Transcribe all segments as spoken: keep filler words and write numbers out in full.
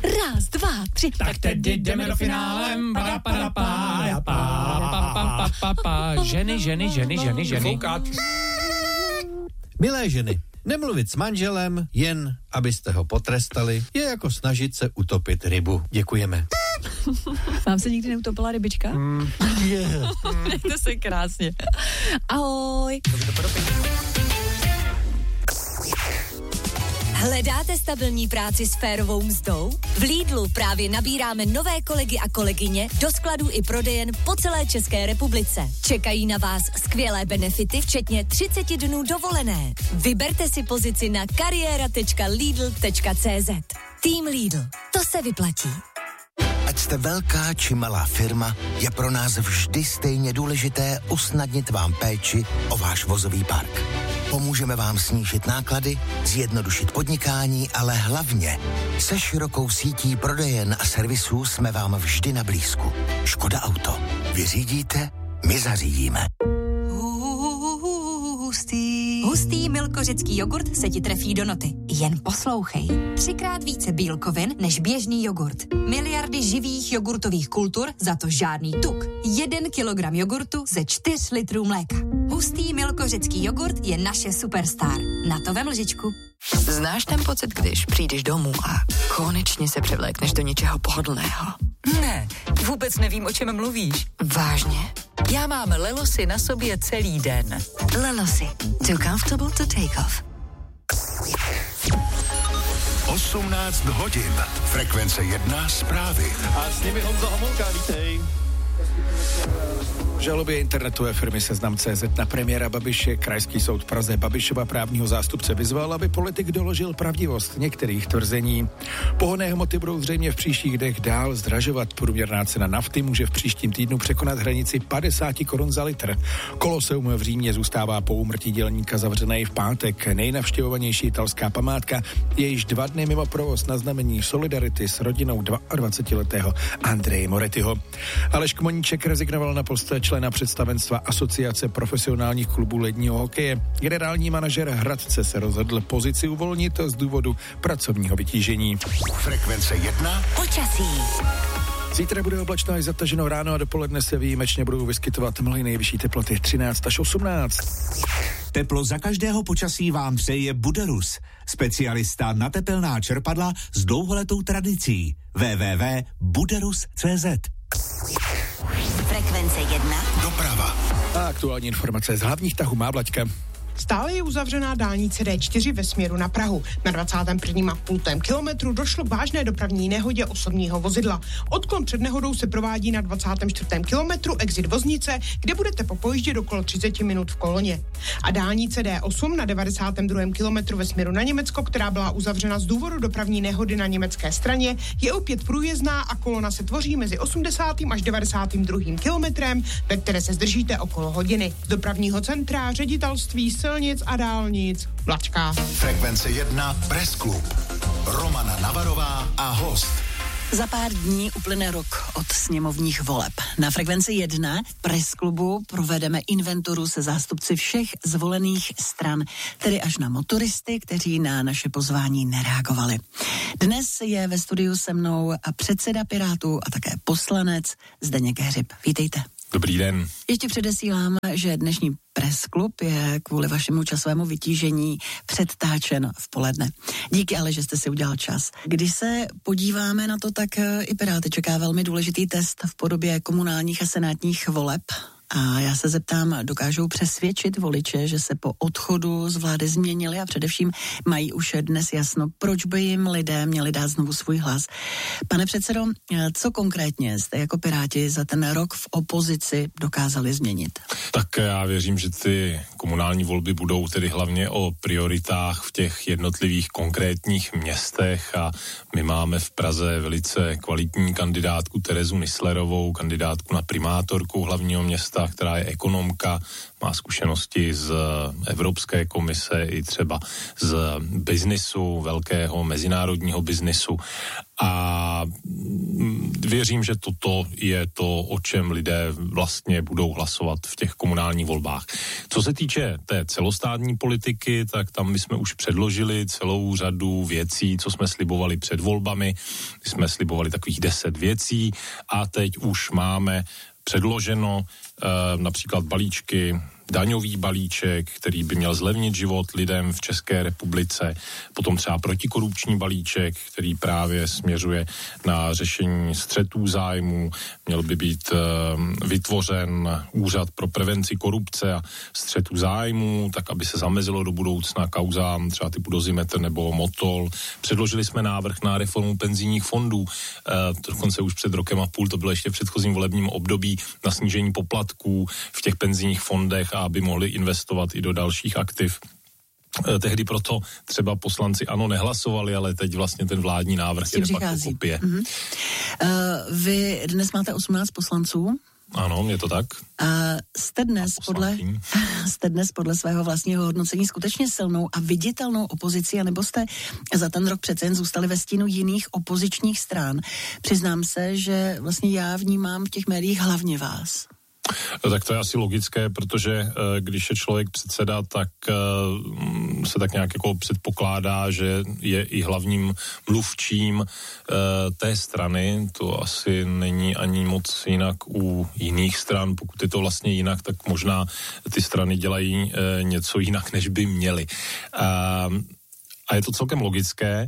Raz, dva, tři. Tak tedy jdeme do finále. Pa, pa, pa, pa, pa, pa, pa. Ženy, ženy, ženy, ženy, ženy. Milé ženy, nemluvit s manželem, jen abyste ho potrestali, je jako snažit se utopit rybu. Děkujeme. Vám se nikdy neutopila rybička? Mm, yeah. Mějte se krásně. Ahoj. Hledáte stabilní práci s férovou mzdou? V Lidlu právě nabíráme nové kolegy a kolegyně do skladů i prodejen po celé České republice. Čekají na vás skvělé benefity, včetně třicet dnů dovolené. Vyberte si pozici na kariéra tečka lidl tečka cé zet. Tým Lidl. To se vyplatí. Ať jste velká či malá firma, je pro nás vždy stejně důležité usnadnit vám péči o váš vozový park. Pomůžeme vám snížit náklady, zjednodušit podnikání, ale hlavně se širokou sítí prodejen a servisů jsme vám vždy na blízku. Škoda Auto. Vyřídíte, my zařídíme. Hustý. Hustý milkořecký jogurt se ti trefí do noty. Jen poslouchej. Třikrát více bílkovin než běžný jogurt. Miliardy živých jogurtových kultur, za to žádný tuk. Jeden kilogram jogurtu ze čtyř litrů mléka. Hustý milkořecký jogurt je naše superstar. Na to vem lžičku. Znáš ten pocit, když přijdeš domů a konečně se převlékneš do něčeho pohodlného? Ne, vůbec nevím, o čem mluvíš. Vážně? Já mám Lelosy na sobě celý den. Lelosy. Too comfortable to take off. osmnáct hodin. Frekvence jedna zprávy. A s nimi Honza Homolka, vítej. Žalobě internetové firmy Seznam tečka cé zet na premiéra Babiše krajský soud v Praze Babišova právního zástupce vyzval, aby politik doložil pravdivost některých tvrzení. Pohonné hmoty budou zřejmě v příštích dnech dál zdražovat. Průměrná cena nafty může v příštím týdnu překonat hranici padesát korun za litr. Koloseum v Římě zůstává po úmrtí dělníka zavřené i v pátek. Nejnavštěvovanější italská památka je již dva dny mimo provoz na znamení solidarity s rodinou dvaadvacetiletého Andreje Morettiho. Aleš Kmoníček rezignoval na post člena představenstva Asociace profesionálních klubů ledního hokeje. Generální manažer Hradce se rozhodl pozici uvolnit z důvodu pracovního vytížení. Frekvence jedna. Počasí. Zítra bude oblačno až zataženo ráno a dopoledne se výjimečně budou vyskytovat mlhy, nejvyšší teploty třináct až osmnáct. Teplo za každého počasí vám přeje Buderus, specialista na tepelná čerpadla s dlouholetou tradicí. w w w tečka buderus tečka cé zet. Frekvence jedna. Doprava. A aktuální informace z hlavních tahů má Blaďka. Stále je uzavřená dálnice dé čtyři ve směru na Prahu. Na dvacátém prvním a půl kilometru došlo k vážné dopravní nehodě osobního vozidla. Odklon před nehodou se provádí na dvacátém čtvrtém kilometru exit Voznice, kde budete po pojíždě okolo třicet minut v koloně. A dálnice dé osm na devadesátém druhém kilometru ve směru na Německo, která byla uzavřena z důvodu dopravní nehody na německé straně, je opět průjezdná a kolona se tvoří mezi osmdesátým až devadesátým druhým kilometrem, ve které se zdržíte okolo hodiny. Z dopravního centra ředitelství silnic a dálnic Blačka. Frekvence jedna Press Club. Romana Navarová a host. Za pár dní uplyne rok od sněmovních voleb. Na Frekvenci jedna Press Clubu provedeme inventuru se zástupci všech zvolených stran, tedy až na motoristy, kteří na naše pozvání nereagovali. Dnes je ve studiu se mnou předseda Pirátů a také poslanec Zdeněk Hřib. Vítejte. Dobrý den. Ještě předesílám, že dnešní Press Club je kvůli vašemu časovému vytížení předtáčen v poledne. Díky ale, že jste si udělal čas. Když se podíváme na to, tak i Piráty čeká velmi důležitý test v podobě komunálních a senátních voleb. A já se zeptám, dokážou přesvědčit voliče, že se po odchodu z vlády změnili a především mají už dnes jasno, proč by jim lidé měli dát znovu svůj hlas. Pane předsedo, co konkrétně jste jako Piráti za ten rok v opozici dokázali změnit? Tak já věřím, že ty komunální volby budou tedy hlavně o prioritách v těch jednotlivých konkrétních městech a my máme v Praze velice kvalitní kandidátku Terezu Nisslerovou, kandidátku na primátorku hlavního města, Bartoška, která je ekonomka, má zkušenosti z Evropské komise i třeba z biznisu, velkého mezinárodního biznisu. A věřím, že toto je to, o čem lidé vlastně budou hlasovat v těch komunálních volbách. Co se týče té celostátní politiky, tak tam my jsme už předložili celou řadu věcí, co jsme slibovali před volbami. My jsme slibovali takových deset věcí a teď už máme předloženo e, například balíčky, daňový balíček, který by měl zlevnit život lidem v České republice, potom třeba protikorupční balíček, který právě směřuje na řešení střetů zájmů, měl by být e, vytvořen úřad pro prevenci korupce a střetů zájmů, tak aby se zamezilo do budoucna kauzám třeba typu Dozimetr nebo Motol. Předložili jsme návrh na reformu penzijních fondů, e, dokonce už před rokem a půl, to bylo ještě v předchozím volebním období, na snížení poplatků v těch penzijních fondech, aby mohli investovat i do dalších aktiv. Tehdy proto třeba poslanci ANO nehlasovali, ale teď vlastně ten vládní návrh je de facto kopie. Mm-hmm. Uh, vy dnes máte osmnáct poslanců. Ano, je to tak. A jste dnes, podle, jste dnes podle svého vlastního hodnocení skutečně silnou a viditelnou opozicí, anebo jste za ten rok přece jen zůstali ve stínu jiných opozičních stran? Přiznám se, že vlastně já vnímám v těch médiích hlavně vás. No, tak to je asi logické, protože když je člověk předseda, tak se tak nějak jako předpokládá, že je i hlavním mluvčím té strany. To asi není ani moc jinak u jiných stran. Pokud je to vlastně jinak, tak možná ty strany dělají něco jinak, než by měly. A je to celkem logické.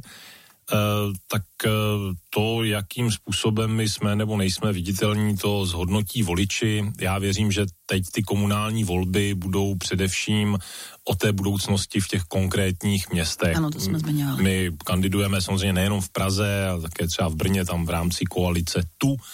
Uh, tak uh, to, jakým způsobem my jsme nebo nejsme viditelní, to zhodnotí voliči. Já věřím, že teď ty komunální volby budou především o té budoucnosti v těch konkrétních městech. Ano, to jsme zmiňovali. My kandidujeme samozřejmě nejenom v Praze, ale také třeba v Brně, tam v rámci koalice tu. Uh,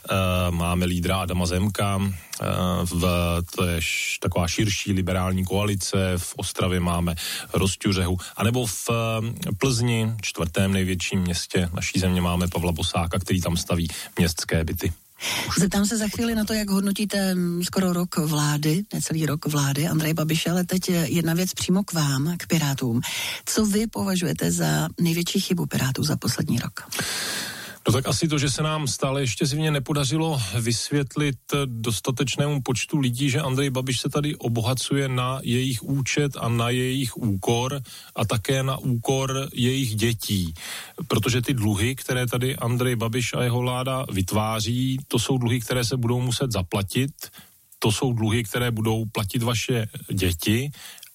máme lídra Adama Zemka, uh, v, to je š, taková širší liberální koalice, v Ostravě máme Rosťuřehu, anebo v uh, Plzni, čtvrtém největším městě naší země, máme Pavla Bosáka, který tam staví městské byty. Zeptám se za chvíli na to, jak hodnotíte skoro rok vlády, necelý rok vlády Andreje Babiše, ale teď jedna věc přímo k vám, k Pirátům. Co vy považujete za největší chybu Pirátů za poslední rok? No tak asi to, že se nám stále ještě zjevně nepodařilo vysvětlit dostatečnému počtu lidí, že Andrej Babiš se tady obohacuje na jejich účet a na jejich úkor a také na úkor jejich dětí. Protože ty dluhy, které tady Andrej Babiš a jeho vláda vytváří, to jsou dluhy, které se budou muset zaplatit, to jsou dluhy, které budou platit vaše děti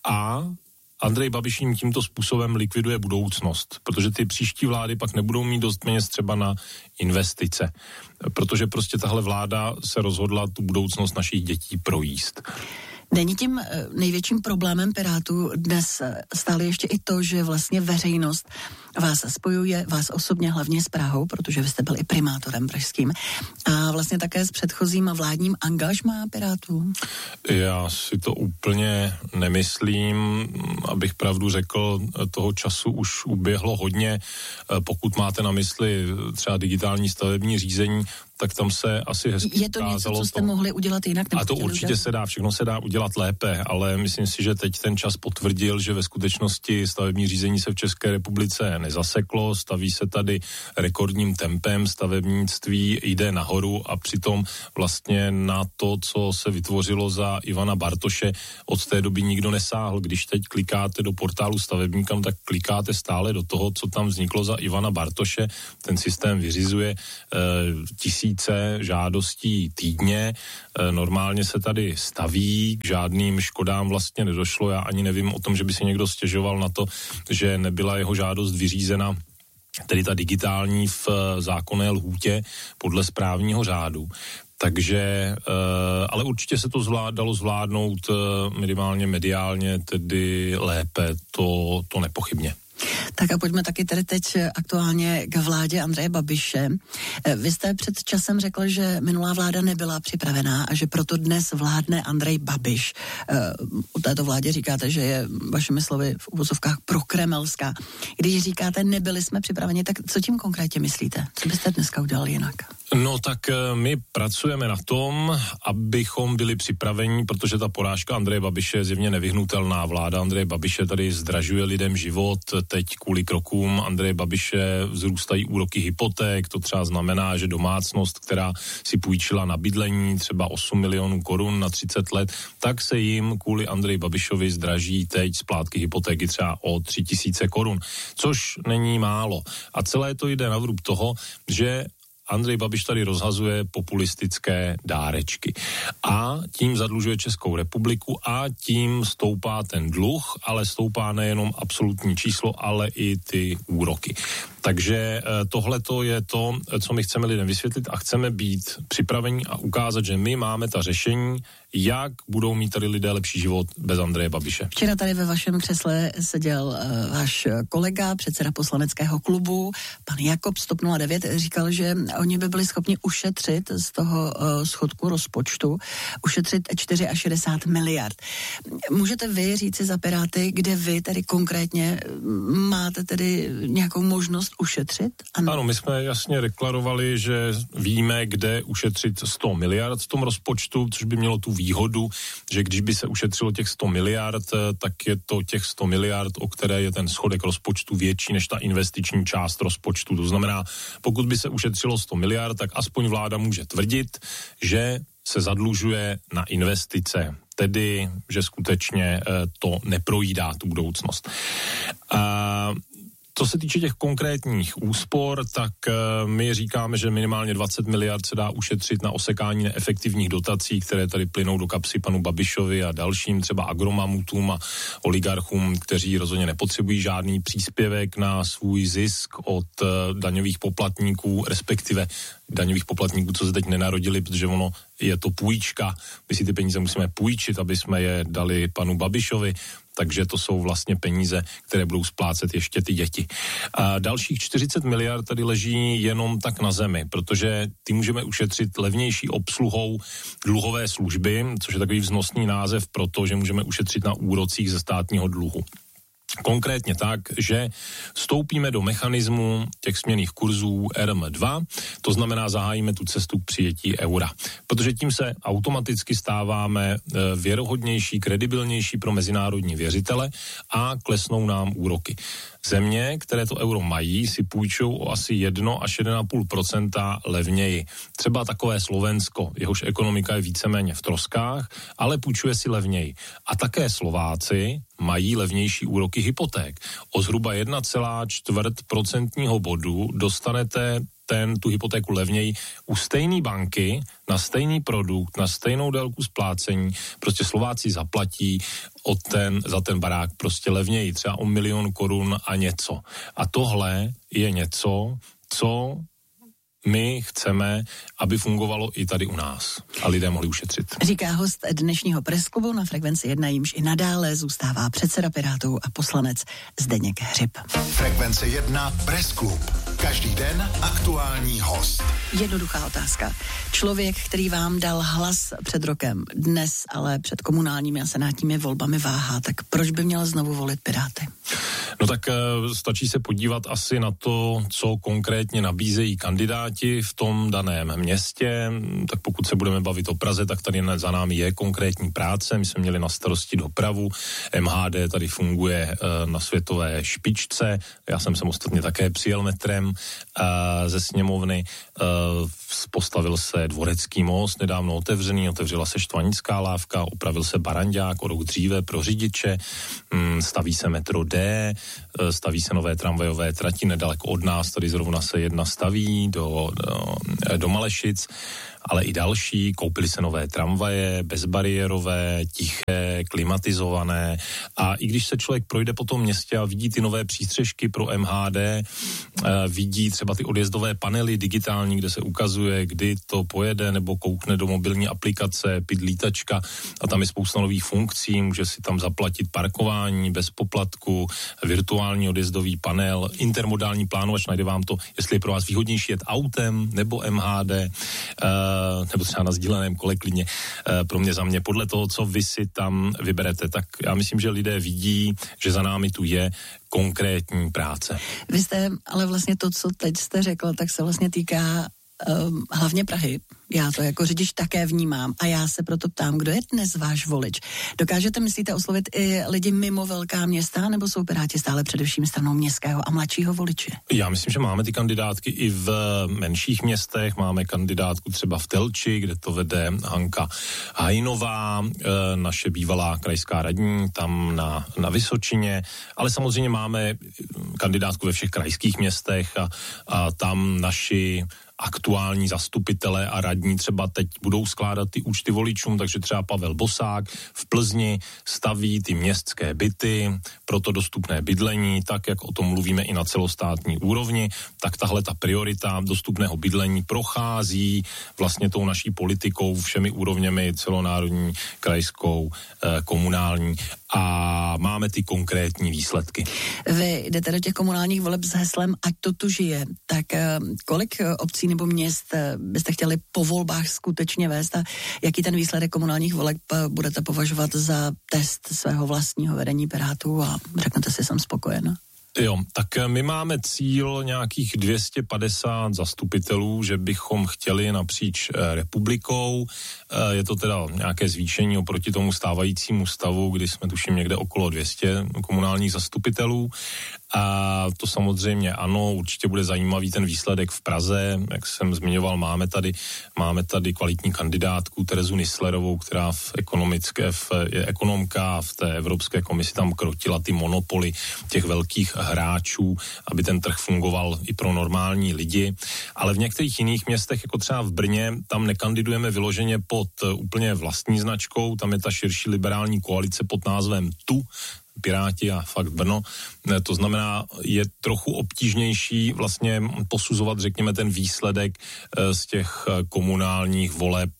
a Andrej Babiš jim tímto způsobem likviduje budoucnost, protože ty příští vlády pak nebudou mít dost peněz třeba na investice, protože prostě tahle vláda se rozhodla tu budoucnost našich dětí projíst. Není tím největším problémem Pirátů dnes stále ještě i to, že vlastně veřejnost vás spojuje, vás osobně hlavně s Prahou, protože vy jste byl i primátorem pražským, a vlastně také s předchozím vládním angažmá Pirátů? Já si to úplně nemyslím, abych pravdu řekl, toho času už uběhlo hodně. Pokud máte na mysli třeba digitální stavební řízení, tak tam se asi hezky je to něco, co jste to. mohli udělat jinak? A to určitě udělat? se dá, všechno se dá udělat lépe, ale myslím si, že teď ten čas potvrdil, že ve skutečnosti stavební řízení se v České republice nezaseklo, staví se tady rekordním tempem, stavebnictví jde nahoru a přitom vlastně na to, co se vytvořilo za Ivana Bartoše, od té doby nikdo nesáhl. Když teď klikáte do portálu stavebníkam, tak klikáte stále do toho, co tam vzniklo za Ivana Bartoše. Ten systém vyřizuje eh, tisíc žádostí týdně. Normálně se tady staví, k žádným škodám vlastně nedošlo. Já ani nevím o tom, že by si někdo stěžoval na to, že nebyla jeho žádost vyřízena, tedy ta digitální v zákonné lhůtě podle správního řádu. Takže, ale určitě se to zvlád, dalo zvládnout minimálně mediálně, tedy lépe, to, to nepochybně. Tak a pojďme taky tedy teď aktuálně k vládě Andreje Babiše. Vy jste před časem řekl, že minulá vláda nebyla připravená a že proto dnes vládne Andrej Babiš. O této vládě říkáte, že je vašimi slovy v uvozovkách prokremelská. Když říkáte, nebyli jsme připraveni, tak co tím konkrétně myslíte? Co byste dneska udělali jinak? No tak my pracujeme na tom, abychom byli připraveni, protože ta porážka Andreje Babiše je zjevně nevyhnutelná. Vláda Andreje Babiše tady zdražuje lidem život, teď kvůli krokům Andreje Babiše vzrůstají úroky hypoték, to třeba znamená, že domácnost, která si půjčila na bydlení třeba osm milionů korun na třicet let, tak se jim kvůli Andreji Babišovi zdraží teď splátky hypotéky třeba o tři tisíce korun, což není málo. A celé to jde na vrub toho, že Andrej Babiš tady rozhazuje populistické dárečky a tím zadlužuje Českou republiku a tím stoupá ten dluh, ale stoupá nejenom absolutní číslo, ale i ty úroky. Takže tohleto je to, co my chceme lidem vysvětlit a chceme být připraveni a ukázat, že my máme ta řešení, jak budou mít tady lidé lepší život bez Andreje Babiše. Včera tady ve vašem křesle seděl uh, váš kolega, předseda poslaneckého klubu, pan Jakob z TOP nula devět, říkal, že oni by byli schopni ušetřit z toho uh, schodku rozpočtu, ušetřit šedesát čtyři miliard. Můžete vy říci za Piráty, kde vy tedy konkrétně máte tedy nějakou možnost ušetřit? Ano, ano my jsme jasně deklarovali, že víme, kde ušetřit sto miliard v tom rozpočtu, což by mělo tu výhodu, že když by se ušetřilo těch sto miliard, tak je to těch sto miliard, o které je ten schodek rozpočtu větší než ta investiční část rozpočtu. To znamená, pokud by se ušetřilo sto miliard, tak aspoň vláda může tvrdit, že se zadlužuje na investice. Tedy, že skutečně to neprojídá tu budoucnost. A co se týče těch konkrétních úspor, tak my říkáme, že minimálně dvacet miliard se dá ušetřit na osekání neefektivních dotací, které tady plynou do kapsy panu Babišovi a dalším třeba agromamutům a oligarchům, kteří rozhodně nepotřebují žádný příspěvek na svůj zisk od daňových poplatníků, respektive daňových poplatníků, co se teď nenarodili, protože ono je to půjčka. My si ty peníze musíme půjčit, aby jsme je dali panu Babišovi, takže to jsou vlastně peníze, které budou splácet ještě ty děti. A dalších čtyřicet miliard tady leží jenom tak na zemi, protože ty můžeme ušetřit levnější obsluhou dluhové služby, což je takový vznosný název pro to, že můžeme ušetřit na úrocích ze státního dluhu. Konkrétně tak, že vstoupíme do mechanismu těch směnných kurzů R M dva, to znamená zahájíme tu cestu k přijetí eura. Protože tím se automaticky stáváme věrohodnější, kredibilnější pro mezinárodní věřitele a klesnou nám úroky. Země, které to euro mají, si půjčou o asi jedna až jedna celá pět procenta levněji. Třeba takové Slovensko, jehož ekonomika je víceméně v troskách, ale půjčuje si levněji. A také Slováci mají levnější úroky hypoték. O zhruba jedna celá čtyři procentního bodu dostanete ten, tu hypotéku levněji u stejné banky, na stejný produkt, na stejnou délku splácení. Prostě Slováci zaplatí o ten, za ten barák prostě levněji, třeba o milion korun a něco. A tohle je něco, co my chceme, aby fungovalo i tady u nás a lidé mohli ušetřit. Říká host dnešního Pressklubu na Frekvenci jedna, jímž i nadále zůstává předseda Pirátů a poslanec Zdeněk Hřib. Frekvence jedna Pressklub. Každý den aktuální host. Jednoduchá otázka. Člověk, který vám dal hlas před rokem, dnes ale před komunálními a senátními volbami váhá, tak proč by měl znovu volit Piráty? No tak uh, stačí se podívat asi na to, co konkrétně nabízejí kandidáti v tom daném městě. Tak pokud se budeme bavit o Praze, tak tady za námi je konkrétní práce. My jsme měli na starosti dopravu. M H D tady funguje uh, na světové špičce. Já jsem se ostatně také přijel metrem uh, ze sněmovny. Uh, postavil se Dvorecký most, nedávno otevřený, otevřela se Štvanická lávka, opravil se Barandák o rok dříve pro řidiče, um, staví se metro D, staví se nové tramvajové trati nedaleko od nás, tady zrovna se jedna staví do, do, do Malešic, ale i další, koupily se nové tramvaje, bezbariérové, tiché, klimatizované a i když se člověk projde po tom městě a vidí ty nové přístřežky pro M H D, vidí třeba ty odjezdové panely digitální, kde se ukazuje, kdy to pojede, nebo koukne do mobilní aplikace, Pidlítačka a tam je spousta nových funkcí, může si tam zaplatit parkování bez poplatku, virtuální odjezdový panel, intermodální plánovač, najde vám to, jestli je pro vás výhodnější jet autem nebo M H D, nebo třeba na sdíleném kole klidně, pro mě za mě. Podle toho, co vy si tam vyberete, tak já myslím, že lidé vidí, že za námi tu je konkrétní práce. Vy jste, ale vlastně to, co teď jste řekl, tak se vlastně týká um, hlavně Prahy. Já to jako řidič také vnímám a já se proto ptám, kdo je dnes váš volič? Dokážete, myslíte, oslovit i lidi mimo velká města, nebo jsou Piráti stále především stranou městského a mladšího voliče? Já myslím, že máme ty kandidátky i v menších městech. Máme kandidátku třeba v Telči, kde to vede Hanka Hajnová, naše bývalá krajská radní, tam na, na Vysočině, ale samozřejmě máme kandidátku ve všech krajských městech a, a tam naši aktuální zastupitelé a radní třeba teď budou skládat ty účty voličům, takže třeba Pavel Bosák v Plzni staví ty městské byty, proto dostupné bydlení, tak jak o tom mluvíme i na celostátní úrovni, tak tahle ta priorita dostupného bydlení prochází vlastně tou naší politikou všemi úrovněmi, celonárodní, krajskou, eh, komunální a máme ty konkrétní výsledky. Vy jdete do těch komunálních voleb s heslem Ať to tu žije, tak eh, kolik obcí nebo měst byste chtěli po volbách skutečně vést a jaký ten výsledek komunálních voleb budete považovat za test svého vlastního vedení Pirátů a řeknete si, jsem spokojen? Jo, tak my máme cíl nějakých dvě stě padesát zastupitelů, že bychom chtěli napříč republikou. Je to teda nějaké zvýšení oproti tomu stávajícímu stavu, kdy jsme tuším někde okolo dvě stě komunálních zastupitelů. A to samozřejmě ano, určitě bude zajímavý ten výsledek v Praze, jak jsem zmiňoval, máme tady, máme tady kvalitní kandidátku Terezu Nisslerovou, která v ekonomické, v, je ekonomka v té Evropské komisi tam krotila ty monopoly těch velkých hráčů, aby ten trh fungoval i pro normální lidi, ale v některých jiných městech, jako třeba v Brně, tam nekandidujeme vyloženě pod úplně vlastní značkou, tam je ta širší liberální koalice pod názvem Tu, Piráti a fakt Brno. To znamená, je trochu obtížnější vlastně posuzovat, řekněme, ten výsledek z těch komunálních voleb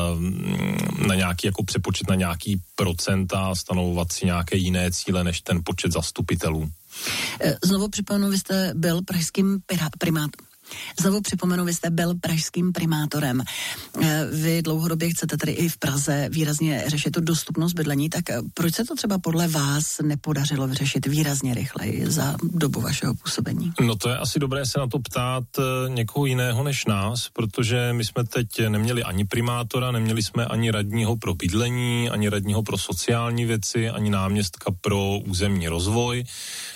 na nějaký jako přepočet na nějaký procenta, stanovovat si nějaké jiné cíle než ten počet zastupitelů. Znovu připomenu, vy jste byl pražským primátorem. Znovu připomenu, vy jste byl pražským primátorem. Vy dlouhodobě chcete tedy i v Praze výrazně řešit tu dostupnost bydlení, tak proč se to třeba podle vás nepodařilo vyřešit výrazně rychleji za dobu vašeho působení? No to je asi dobré se na to ptát někoho jiného než nás, protože my jsme teď neměli ani primátora, neměli jsme ani radního pro bydlení, ani radního pro sociální věci, ani náměstka pro územní rozvoj.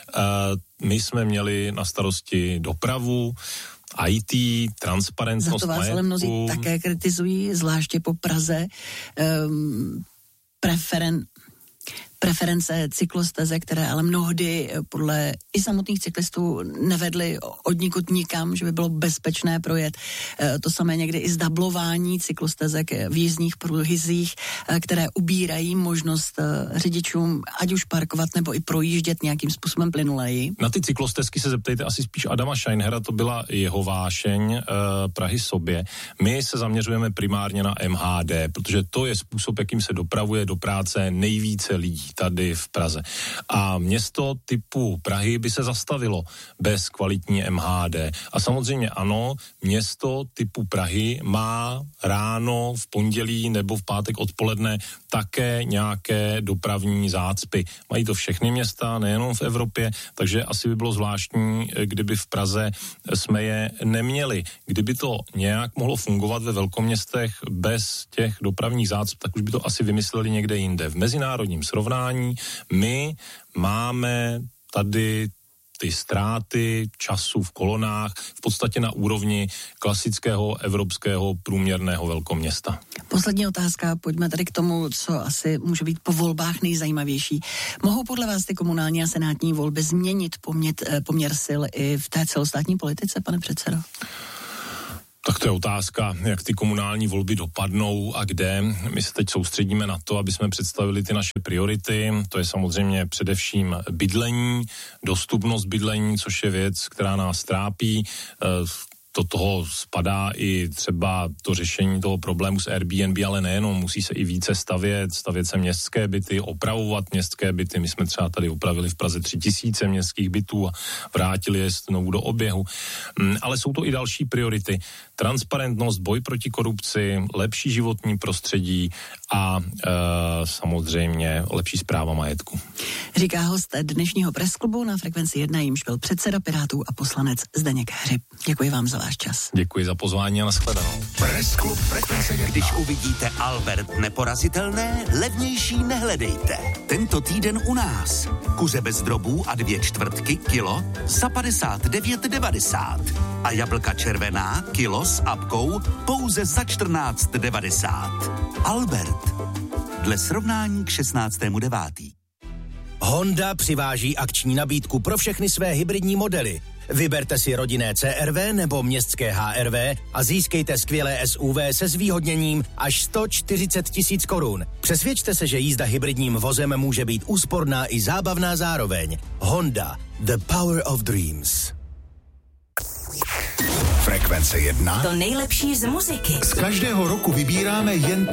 My jsme měli na starosti dopravu, í té, transparentnost majetku. Za to vás majetku. ale mnozí také kritizují, zvláště po Praze, um, preferen, preference cyklosteze, které ale mnohdy podle i samotných cyklistů nevedly odnikud nikam, že by bylo bezpečné projet. To samé někdy i zdablování cyklostezek v jízdních pruhizích, které ubírají možnost řidičům ať už parkovat nebo i projíždět nějakým způsobem plynuleji. Na ty cyklostezky se zeptejte asi spíš Adama Scheinhera, to byla jeho vášeň eh, Prahy sobě. My se zaměřujeme primárně na em há dé, protože to je způsob, jakým se dopravuje do práce nejvíce lidí tady v Praze. A město typu Prahy by se zastavilo bez kvalitní em há dé. A samozřejmě ano, město typu Prahy má ráno, v pondělí nebo v pátek odpoledne také nějaké dopravní zácpy. Mají to všechny města, nejenom v Evropě, takže asi by bylo zvláštní, kdyby v Praze jsme je neměli. Kdyby to nějak mohlo fungovat ve velkoměstech bez těch dopravních zácp, tak už by to asi vymysleli někde jinde. V mezinárodním srovnání my máme tady ty ztráty času v kolonách v podstatě na úrovni klasického evropského průměrného velkoměsta. Poslední otázka, pojďme tady k tomu, co asi může být po volbách nejzajímavější. Mohou podle vás ty komunální a senátní volby změnit poměr, poměr sil i v té celostátní politice, pane předsedo? Tak to je otázka, jak ty komunální volby dopadnou a kde. My se teď soustředíme na to, aby jsme představili ty naše priority. To je samozřejmě především bydlení, dostupnost bydlení, což je věc, která nás trápí. Do toho spadá i třeba to řešení toho problému s Airbnb, ale nejenom, musí se i více stavět, stavět se městské byty, opravovat městské byty. My jsme třeba tady opravili v Praze tři tisíce městských bytů a vrátili je znovu do oběhu. Ale jsou to i další priority. Transparentnost, boj proti korupci, lepší životní prostředí a e, samozřejmě lepší správa majetku. Říká host dnešního pressklubu na Frekvenci jedna, jímž byl předseda Pirátů a poslanec Zdeněk Hřib. Děkuji vám za za váš čas. Děkuji za pozvání a nashledanou. Press Club Frekvence jedna. Když uvidíte Albert neporazitelné, levnější nehledejte. Tento týden u nás. Kuře bez drobů a dvě čtvrtky kilo za padesát devět devadesát. A jablka červená kilo s apkou pouze za čtrnáct devadesát. Albert. Dle srovnání k šestnáctému devátý Honda přiváží akční nabídku pro všechny své hybridní modely. Vyberte si rodinné C R V nebo městské H R V a získejte skvělé S U V se zvýhodněním až sto čtyřicet tisíc korun. Přesvědčte se, že jízda hybridním vozem může být úsporná i zábavná zároveň. Honda. The power of dreams. Frekvence jedna. To nejlepší z muziky. Z každého roku vybíráme jen